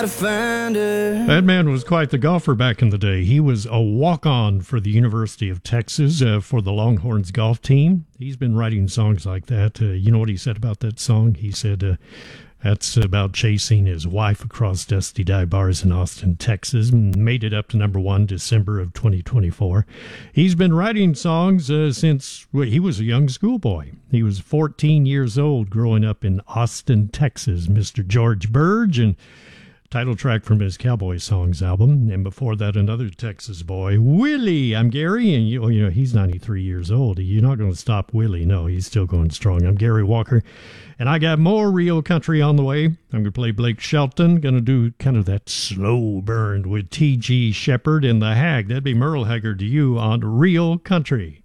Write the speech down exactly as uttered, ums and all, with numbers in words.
That man was quite the golfer back in the day. He was a walk-on for the University of Texas uh, for the Longhorns golf team. He's been writing songs like that. Uh, you know what he said about that song? He said uh, that's about chasing his wife across dusty dive bars in Austin, Texas, and made it up to number one December of twenty twenty-four. He's been writing songs uh, since well, he was a young schoolboy. He was fourteen years old growing up in Austin, Texas. Mister George Burge, and title track from his Cowboy Songs album. And before that, another Texas boy, Willie. I'm Gary, and you, you know he's ninety-three years old. You're not going to stop Willie. No, he's still going strong. I'm Gary Walker, and I got more real country on the way. I'm going to play Blake Shelton. Going to do kind of that slow burn with T G Shepherd and the Hag. That'd be Merle Haggard to you on Real Country.